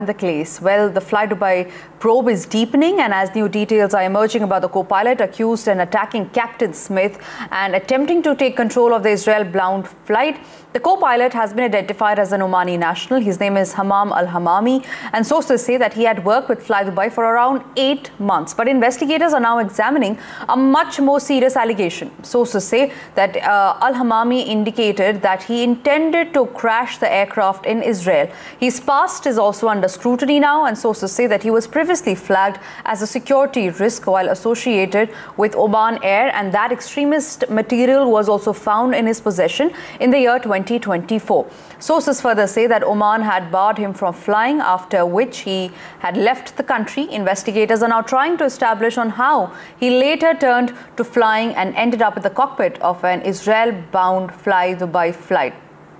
The case. Well, the Fly Dubai probe is deepening, and as new details are emerging about the co-pilot accused in attacking Captain Smith and attempting to take control of the Israel-bound flight, the co-pilot has been identified as an Omani national. His name is Hammam Al-Hammami, and sources say that he had worked with Fly Dubai for around 8 months. But investigators are now examining a much more serious allegation. Sources say that Al-Hammami indicated that he intended to crash the aircraft in Israel. His past is also under scrutiny now, and sources say that he was previously flagged as a security risk while associated with Oman Air, and that extremist material was also found in his possession in the year 2024. Sources further say that Oman had barred him from flying, after which he had left the country. Investigators are now trying to establish on how he later turned to flying and ended up in the cockpit of an Israel-bound Fly Dubai flight.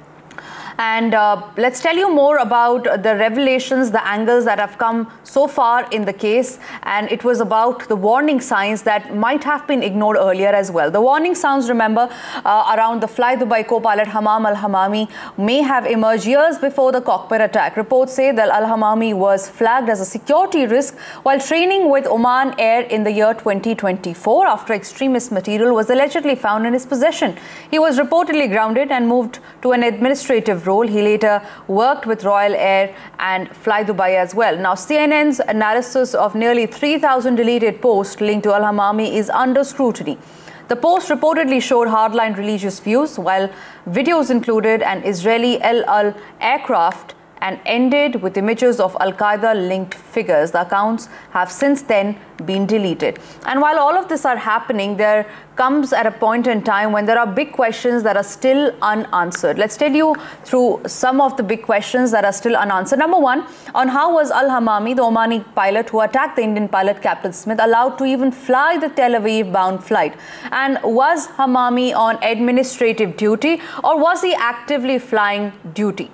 And let's tell you more about the revelations, the angles that have come so far in the case. And it was about the warning signs that might have been ignored earlier as well. The warning sounds, remember, around the Fly Dubai co-pilot Hammam Al-Hammami may have emerged years before the cockpit attack. Reports say that Al-Hammami was flagged as a security risk while training with Oman Air in the year 2024 after extremist material was allegedly found in his possession. He was reportedly grounded and moved to an administrative role. He later worked with Royal Air and Fly Dubai as well. Now, CNN's analysis of nearly 3,000 deleted posts linked to Al-Hammami is under scrutiny. The post reportedly showed hardline religious views, while videos included an Israeli El Al aircraft and ended with images of Al-Qaeda linked figures. The accounts have since then been deleted. And while all of this are happening, there comes at a point in time when there are big questions that are still unanswered. Let's tell you through some of the big questions that are still unanswered. Number one, on how was Al-Hammami, the Omani pilot who attacked the Indian pilot Captain Smith, allowed to even fly the Tel Aviv-bound flight? And was Hammami on administrative duty, or was he actively flying duty?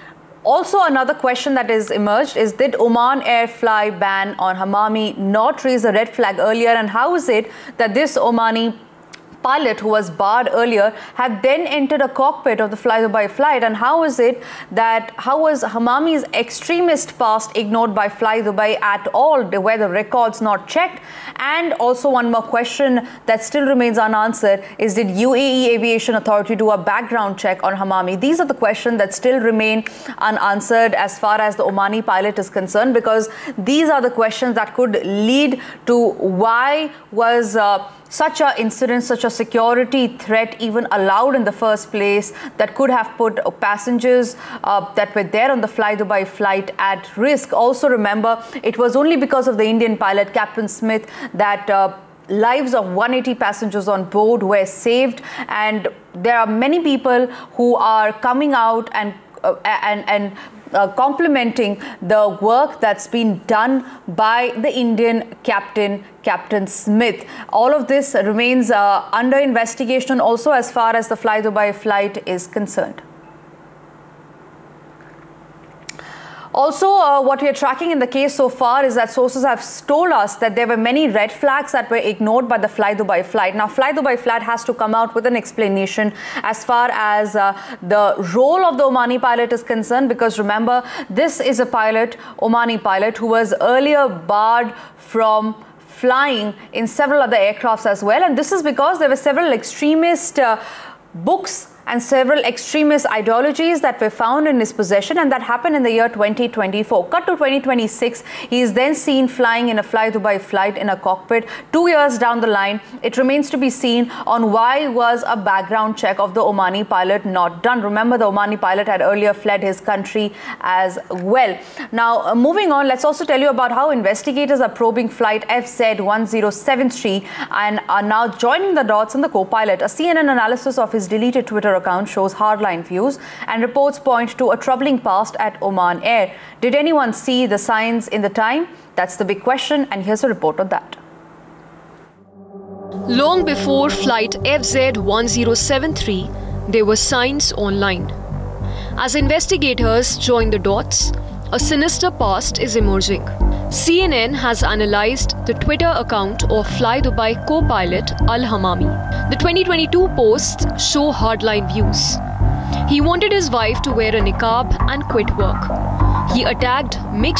Also, another question that has emerged is, did Oman Air fly ban on Hammami not raise a red flag earlier? And how is it that this Omani pilot who was barred earlier had then entered a cockpit of the Fly Dubai flight? And how is it that, how was Hammami's extremist past ignored by Fly Dubai at all? Were the records not checked? And also one more question that still remains unanswered is, did UAE Aviation Authority do a background check on Hammami? These are the questions that still remain unanswered as far as the Omani pilot is concerned, because these are the questions that could lead to why was such an incident, such a security threat even allowed in the first place, that could have put passengers that were there on the Fly Dubai flight at risk. Also remember, it was only because of the Indian pilot Captain Smith that lives of 180 passengers on board were saved, and there are many people who are coming out and complimenting the work that's been done by the Indian Captain Smith. All of this remains under investigation also as far as the Fly Dubai flight is concerned. Also, what we are tracking in the case so far is that sources have told us that there were many red flags that were ignored by the Fly Dubai flight. Now, Fly Dubai flight has to come out with an explanation as far as the role of the Omani pilot is concerned, because remember, this is a pilot, Omani pilot, who was earlier barred from flying in several other aircrafts as well. And this is because there were several extremist books and several extremist ideologies that were found in his possession, and that happened in the year 2024. Cut to 2026, he is then seen flying in a Fly Dubai flight in a cockpit. 2 years down the line, it remains to be seen on why was a background check of the Omani pilot not done. Remember, the Omani pilot had earlier fled his country as well. Now, moving on, let's also tell you about how investigators are probing flight FZ1073 and are now joining the dots on the co-pilot. A CNN analysis of his deleted Twitter account shows hardline views, and reports point to a troubling past at Oman Air. Did anyone see the signs in the time? That's the big question, and here's a report on that. Long before flight FZ1073, there were signs online. As investigators join the dots, a sinister past is emerging. CNN has analyzed the Twitter account of Fly Dubai co-pilot Al-Hammami. The 2022 posts show hardline views. He wanted his wife to wear a niqab and quit work. He attacked mixed